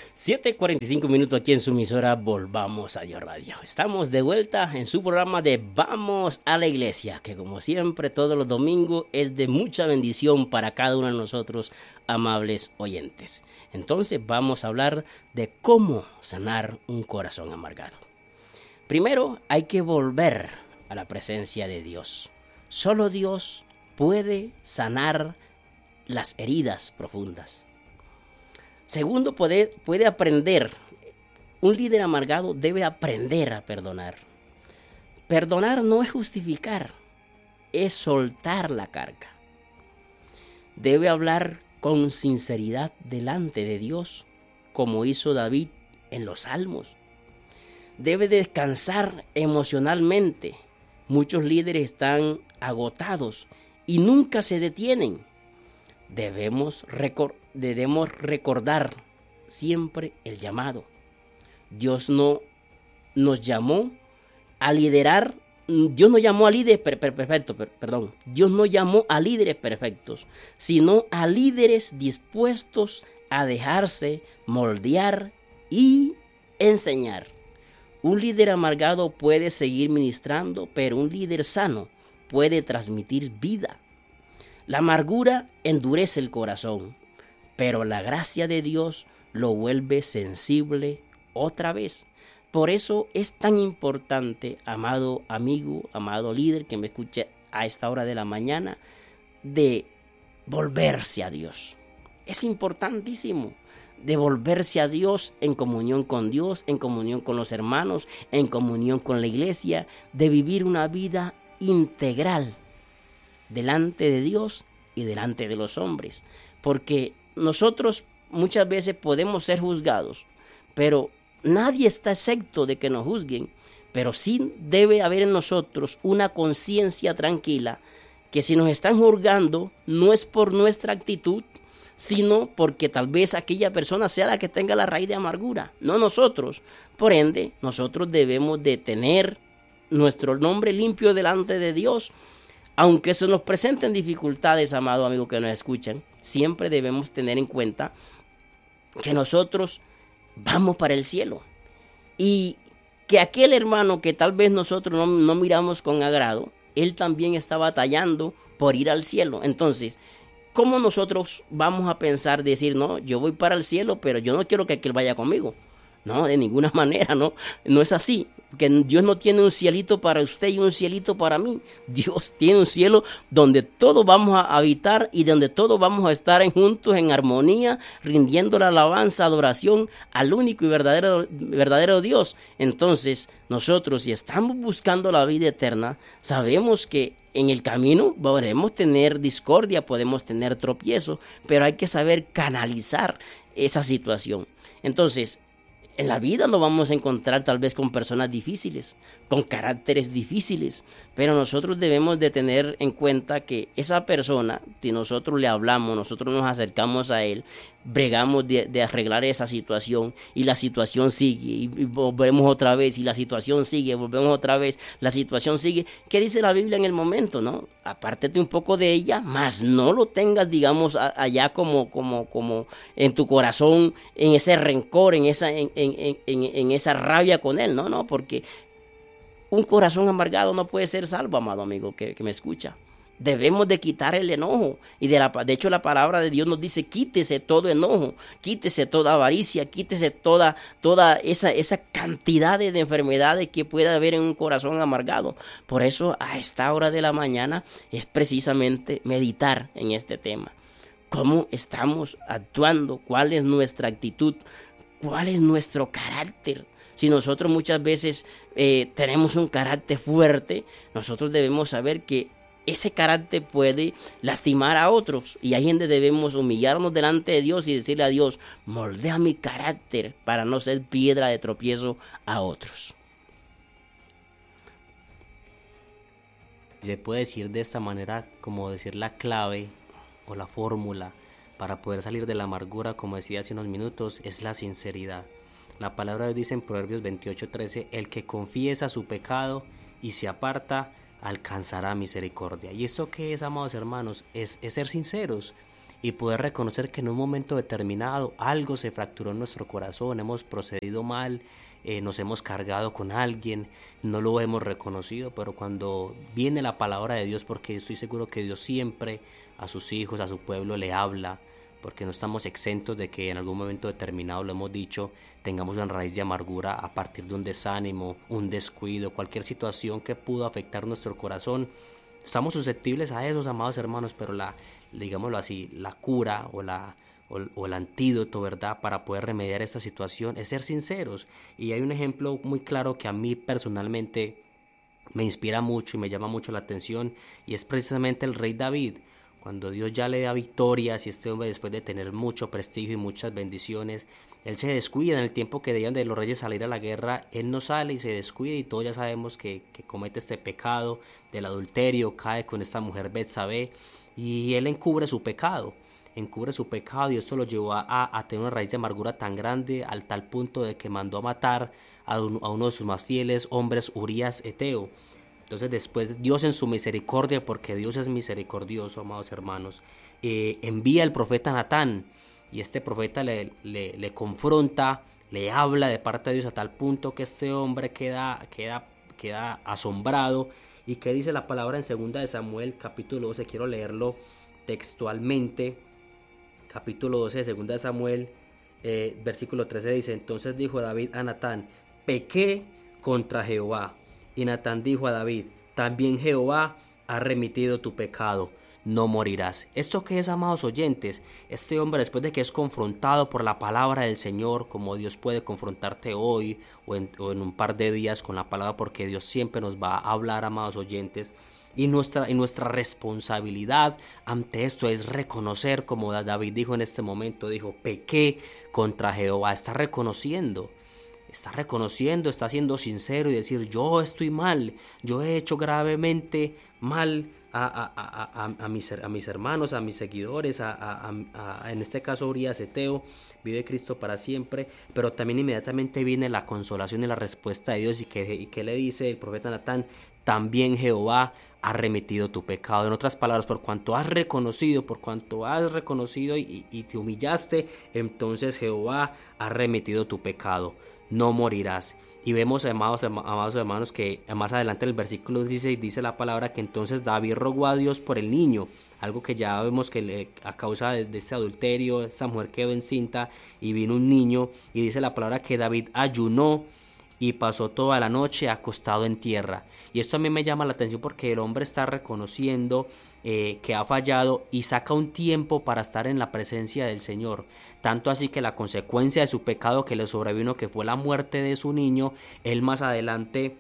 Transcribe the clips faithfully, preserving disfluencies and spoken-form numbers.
siete cuarenta y cinco minutos aquí en su emisora Volvamos a Dios Radio. Estamos de vuelta en su programa de Vamos a la Iglesia, que como siempre todos los domingos es de mucha bendición para cada uno de nosotros, amables oyentes. Entonces vamos a hablar de cómo sanar un corazón amargado. Primero hay que volver a la presencia de Dios. Solo Dios puede sanar las heridas profundas. Segundo, puede, puede aprender. Un líder amargado debe aprender a perdonar. Perdonar no es justificar, es soltar la carga. Debe hablar con sinceridad delante de Dios, como hizo David en los Salmos. Debe descansar emocionalmente. Muchos líderes están agotados y nunca se detienen. Debemos, recor- debemos recordar siempre el llamado. Dios no nos llamó a liderar, Dios no llamó a líderes per- per- perfectos, per- perdón, Dios no llamó a líderes perfectos, sino a líderes dispuestos a dejarse moldear y enseñar. Un líder amargado puede seguir ministrando, pero un líder sano puede transmitir vida. La amargura endurece el corazón, pero la gracia de Dios lo vuelve sensible otra vez. Por eso es tan importante, amado amigo, amado líder que me escuche a esta hora de la mañana, de volverse a Dios. Es importantísimo de volverse a Dios en comunión con Dios, en comunión con los hermanos, en comunión con la iglesia, de vivir una vida integral delante de Dios y delante de los hombres, porque nosotros muchas veces podemos ser juzgados, pero nadie está exento de que nos juzguen, pero sí debe haber en nosotros una conciencia tranquila, que si nos están juzgando no es por nuestra actitud, sino porque tal vez aquella persona sea la que tenga la raíz de amargura, no nosotros. Por ende, nosotros debemos de tener nuestro nombre limpio delante de Dios. Aunque se nos presenten dificultades, amado amigo que nos escuchan, siempre debemos tener en cuenta que nosotros vamos para el cielo. Y que aquel hermano que tal vez nosotros no, no miramos con agrado, él también está batallando por ir al cielo. Entonces, ¿cómo nosotros vamos a pensar, decir, no, yo voy para el cielo, pero yo no quiero que aquel vaya conmigo? No, de ninguna manera, no, no es así. Que Dios no tiene un cielito para usted y un cielito para mí. Dios tiene un cielo donde todos vamos a habitar y donde todos vamos a estar en juntos en armonía, rindiendo la alabanza, adoración al único y verdadero, verdadero Dios. Entonces, nosotros si estamos buscando la vida eterna, sabemos que en el camino podemos tener discordia, podemos tener tropiezo, pero hay que saber canalizar esa situación. Entonces, en la vida nos vamos a encontrar tal vez con personas difíciles, con caracteres difíciles, pero nosotros debemos de tener en cuenta que esa persona, si nosotros le hablamos, nosotros nos acercamos a él, bregamos de, de arreglar esa situación y la situación sigue y, y volvemos otra vez y la situación sigue, volvemos otra vez, la situación sigue. ¿Qué dice la Biblia en el momento, no? Apártate un poco de ella, mas no lo tengas, digamos, a, allá como, como, como en tu corazón, en ese rencor, en esa, en, en, en, en esa rabia con él, no, no, porque un corazón amargado no puede ser salvo, amado amigo que, que me escucha. Debemos de quitar el enojo. Y de, la, de hecho la palabra de Dios nos dice, quítese todo enojo, quítese toda avaricia, quítese toda, toda esa, esa cantidad de, de enfermedades que pueda haber en un corazón amargado. Por eso a esta hora de la mañana es precisamente meditar en este tema. ¿Cómo estamos actuando? ¿Cuál es nuestra actitud? ¿Cuál es nuestro carácter? Si nosotros muchas veces eh, tenemos un carácter fuerte, nosotros debemos saber que ese carácter puede lastimar a otros, y ahí es donde debemos humillarnos delante de Dios y decirle a Dios, moldea mi carácter para no ser piedra de tropiezo a otros. Se puede decir de esta manera, como decir la clave o la fórmula para poder salir de la amargura, como decía hace unos minutos, es la sinceridad. La palabra de Dios dice en Proverbios veintiocho trece, el que confiesa su pecado y se aparta, alcanzará misericordia. ¿Y eso qué es, amados hermanos? Es, es ser sinceros. y poder reconocer que en un momento determinado algo se fracturó en nuestro corazón, hemos procedido mal, eh, nos hemos cargado con alguien, no lo hemos reconocido, pero cuando viene la palabra de Dios, porque estoy seguro que Dios siempre a sus hijos, a su pueblo le habla, porque no estamos exentos de que en algún momento determinado, lo hemos dicho, tengamos una raíz de amargura a partir de un desánimo, un descuido, cualquier situación que pudo afectar nuestro corazón. Estamos susceptibles a esos, amados hermanos, pero la, digámoslo así, la cura o la o, o el antídoto, ¿verdad?, para poder remediar esta situación es ser sinceros. Y hay un ejemplo muy claro que a mí personalmente me inspira mucho y me llama mucho la atención, y es precisamente el rey David. Cuando Dios ya le da victorias y este hombre, después de tener mucho prestigio y muchas bendiciones, él se descuida en el tiempo que debían de los reyes salir a la guerra, él no sale y se descuida, y todos ya sabemos que, que comete este pecado del adulterio, cae con esta mujer Betsabé, y él encubre su pecado, encubre su pecado, y esto lo llevó a, a tener una raíz de amargura tan grande, al tal punto de que mandó a matar a, un, a uno de sus más fieles hombres, Urías Eteo. Entonces después Dios en su misericordia, porque Dios es misericordioso, amados hermanos, eh, envía al profeta Natán, y este profeta le, le, le confronta, le habla de parte de Dios a tal punto que este hombre queda, queda, queda asombrado. ¿Y qué dice la palabra en segunda de Samuel, capítulo doce? Quiero leerlo textualmente. Capítulo doce de segunda de Samuel, eh, versículo trece dice: entonces dijo David a Natán, pequé contra Jehová. Y Natán dijo a David, también Jehová ha remitido tu pecado, no morirás. ¿Esto qué es, amados oyentes? Este hombre, después de que es confrontado por la palabra del Señor, como Dios puede confrontarte hoy o en, o en un par de días con la palabra, porque Dios siempre nos va a hablar, amados oyentes, y nuestra, y nuestra responsabilidad ante esto es reconocer, como David dijo en este momento, dijo, pequé contra Jehová. Está reconociendo. Está reconociendo, está siendo sincero y decir, yo estoy mal, yo he hecho gravemente mal a, a, a, a, a, mis, a mis hermanos, a mis seguidores, a, a, a, a en este caso Urías Eteo, vive Cristo para siempre, pero también inmediatamente viene la consolación y la respuesta de Dios. ¿Y que, y que le dice el profeta Natán? También Jehová ha remitido tu pecado. En otras palabras, por cuanto has reconocido, por cuanto has reconocido y, y te humillaste, entonces Jehová ha remitido tu pecado, no morirás. Y vemos, amados, amados hermanos, que más adelante en el versículo dieciséis dice la palabra que entonces David rogó a Dios por el niño, algo que ya vemos que le, a causa de, de este adulterio, esta mujer quedó encinta y vino un niño, y dice la palabra que David ayunó y pasó toda la noche acostado en tierra. Y esto a mí me llama la atención porque el hombre está reconociendo eh, que ha fallado y saca un tiempo para estar en la presencia del Señor. Tanto así que la consecuencia de su pecado que le sobrevino, que fue la muerte de su niño, él más adelante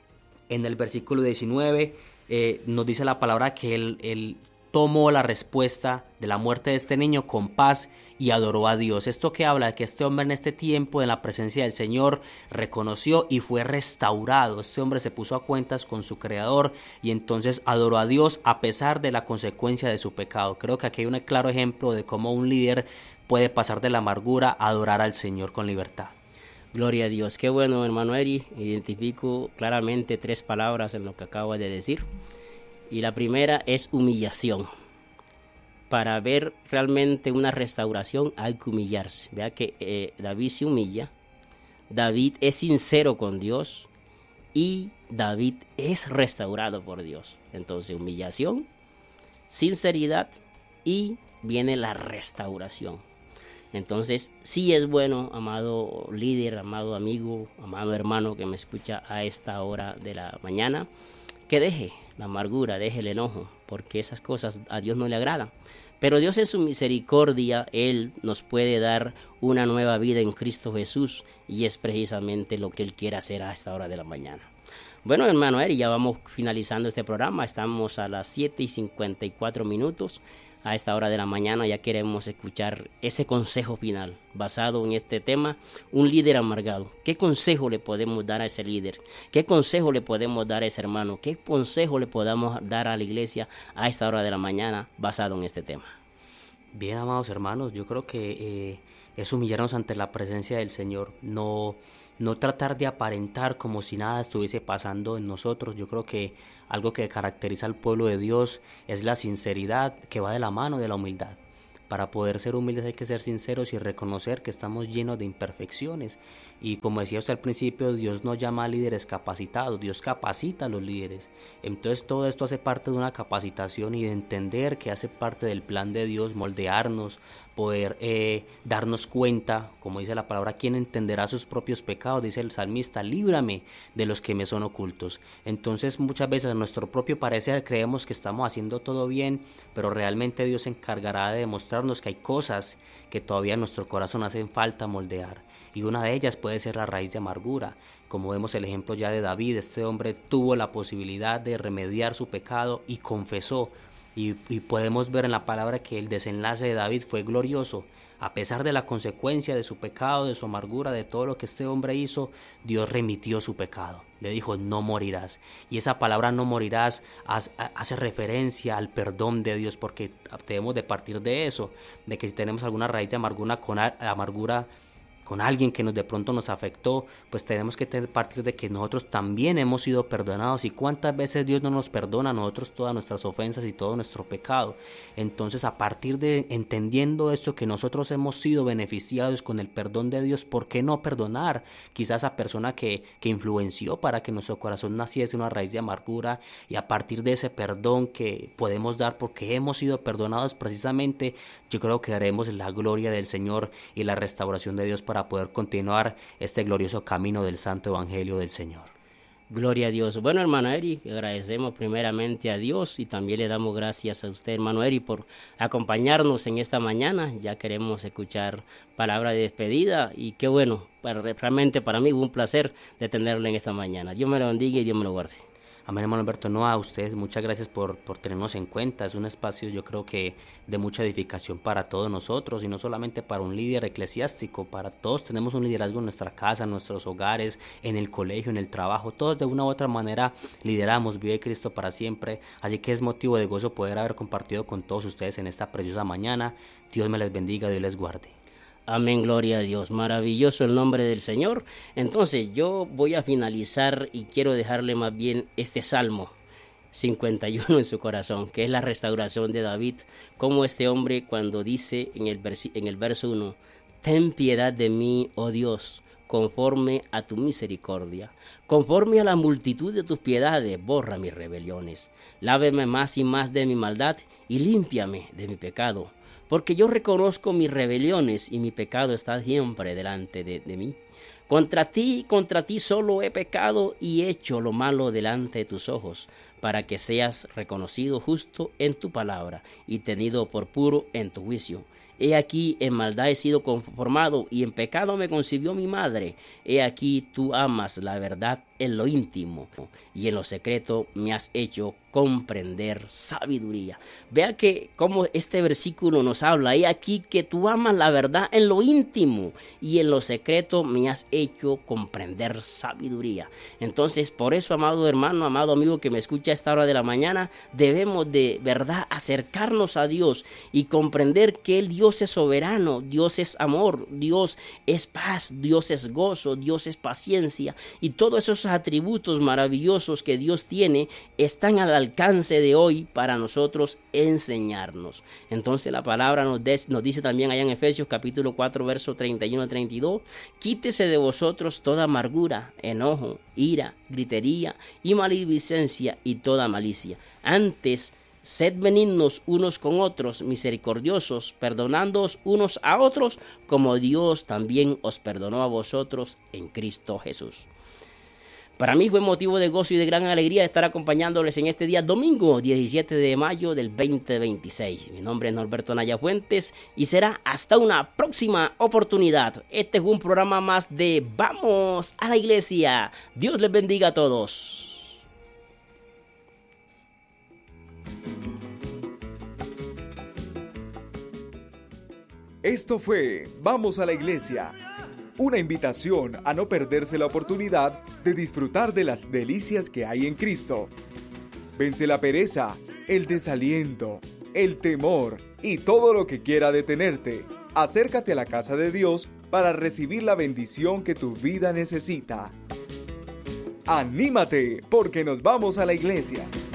en el versículo diecinueve eh, nos dice la palabra que él, él tomó la respuesta de la muerte de este niño con paz y adoró a Dios. Esto que habla de que este hombre en este tiempo en la presencia del Señor reconoció y fue restaurado. Este hombre se puso a cuentas con su Creador y entonces adoró a Dios a pesar de la consecuencia de su pecado. Creo que aquí hay un claro ejemplo de cómo un líder puede pasar de la amargura a adorar al Señor con libertad. Gloria a Dios. Qué bueno, hermano Eri. Identifico claramente tres palabras en lo que acabo de decir. Y la primera es humillación. Para ver realmente una restauración hay que humillarse. Vea que eh, David se humilla, David es sincero con Dios y David es restaurado por Dios. Entonces, humillación, sinceridad y viene la restauración. Entonces, sí es bueno, amado líder, amado amigo, amado hermano que me escucha a esta hora de la mañana, que deje la amargura, deje el enojo, porque esas cosas a Dios no le agradan. Pero Dios en su misericordia, Él nos puede dar una nueva vida en Cristo Jesús, y es precisamente lo que Él quiere hacer a esta hora de la mañana. Bueno, hermano Eri, ya vamos finalizando este programa, estamos a las siete y cincuenta y cuatro minutos. A esta hora de la mañana ya queremos escuchar ese consejo final basado en este tema, un líder amargado. ¿Qué consejo le podemos dar a ese líder? ¿Qué consejo le podemos dar a ese hermano? ¿Qué consejo le podamos dar a la iglesia a esta hora de la mañana basado en este tema? Bien, amados hermanos, yo creo que eh, es humillarnos ante la presencia del Señor, no, no tratar de aparentar como si nada estuviese pasando en nosotros. Yo creo que algo que caracteriza al pueblo de Dios es la sinceridad que va de la mano de la humildad. Para poder ser humildes hay que ser sinceros y reconocer que estamos llenos de imperfecciones. Y como decía usted al principio, Dios no llama a líderes capacitados, Dios capacita a los líderes. Entonces todo esto hace parte de una capacitación y de entender que hace parte del plan de Dios, moldearnos, poder eh, darnos cuenta, como dice la palabra, ¿quién entenderá sus propios pecados? Dice el salmista, líbrame de los que me son ocultos. Entonces muchas veces a nuestro propio parecer creemos que estamos haciendo todo bien, pero realmente Dios se encargará de demostrarnos que hay cosas que todavía en nuestro corazón hacen falta moldear. Y una de ellas puede ser la raíz de amargura. Como vemos el ejemplo ya de David, este hombre tuvo la posibilidad de remediar su pecado y confesó. Y, y podemos ver en la palabra que el desenlace de David fue glorioso. A pesar de la consecuencia de su pecado, de su amargura, de todo lo que este hombre hizo, Dios remitió su pecado. Le dijo, no morirás. Y esa palabra no morirás hace referencia al perdón de Dios, porque debemos de partir de eso, de que si tenemos alguna raíz de amargura con amargura con alguien que nos de pronto nos afectó, pues tenemos que tener partir de que nosotros también hemos sido perdonados. Y cuántas veces Dios no nos perdona a nosotros todas nuestras ofensas y todo nuestro pecado. Entonces, a partir de entendiendo esto, que nosotros hemos sido beneficiados con el perdón de Dios, ¿por qué no perdonar quizás a persona que, que influenció para que nuestro corazón naciese una raíz de amargura? Y a partir de ese perdón que podemos dar porque hemos sido perdonados precisamente, yo creo que haremos la gloria del Señor y la restauración de Dios para poder continuar este glorioso camino del Santo Evangelio del Señor. Gloria a Dios. Bueno, hermano Eri, agradecemos primeramente a Dios y también le damos gracias a usted, hermano Eri, por acompañarnos en esta mañana. Ya queremos escuchar palabra de despedida y qué bueno, para, realmente para mí fue un placer de tenerlo en esta mañana. Dios me lo bendiga y Dios me lo guarde. Amén, hermano Alberto. No, a ustedes muchas gracias por, por tenernos en cuenta. Es un espacio, yo creo que de mucha edificación para todos nosotros y no solamente para un líder eclesiástico, para todos. Tenemos un liderazgo en nuestra casa, en nuestros hogares, en el colegio, en el trabajo. Todos de una u otra manera lideramos Vive Cristo para siempre. Así que es motivo de gozo poder haber compartido con todos ustedes en esta preciosa mañana. Dios me les bendiga, Dios les guarde. Amén, gloria a Dios, maravilloso el nombre del Señor. Entonces yo voy a finalizar y quiero dejarle más bien este Salmo cincuenta y uno en su corazón, que es la restauración de David, como este hombre cuando dice en el, versi- en el verso uno, ten piedad de mí, oh Dios, conforme a tu misericordia, conforme a la multitud de tus piedades, borra mis rebeliones, láveme más y más de mi maldad y límpiame de mi pecado. Porque yo reconozco mis rebeliones y mi pecado está siempre delante de, de mí. Contra ti, contra ti solo he pecado y hecho lo malo delante de tus ojos, para que seas reconocido justo en tu palabra y tenido por puro en tu juicio. He aquí en maldad he sido conformado y en pecado me concibió mi madre. He aquí tú amas la verdad en lo íntimo y en lo secreto me has hecho comprender sabiduría. Vea que como este versículo nos habla, he aquí que tú amas la verdad en lo íntimo y en lo secreto me has hecho comprender sabiduría. Entonces, por eso, amado hermano, amado amigo que me escucha a esta hora de la mañana, debemos de verdad acercarnos a Dios y comprender que el Dios es soberano, Dios es amor, Dios es paz, Dios es gozo, Dios es paciencia, y todos esos atributos maravillosos que Dios tiene están al alcance de hoy para nosotros enseñarnos. Entonces la palabra nos, des, nos dice también allá en Efesios capítulo cuatro verso treinta y uno a treinta y dos, quítese de vosotros toda amargura, enojo, ira, gritería y maledicencia y toda malicia. Antes sed benignos unos con otros, misericordiosos, perdonándoos unos a otros, como Dios también os perdonó a vosotros en Cristo Jesús. Para mí fue motivo de gozo y de gran alegría estar acompañándoles en este día domingo diecisiete de mayo del veinte veintiséis. Mi nombre es Norberto Naya Fuentes y será hasta una próxima oportunidad. Este fue un programa más de Vamos a la Iglesia. Dios les bendiga a todos. Esto fue Vamos a la Iglesia. Una invitación a no perderse la oportunidad de disfrutar de las delicias que hay en Cristo. Vence la pereza, el desaliento, el temor y todo lo que quiera detenerte. Acércate a la casa de Dios para recibir la bendición que tu vida necesita. ¡Anímate, porque nos vamos a la iglesia!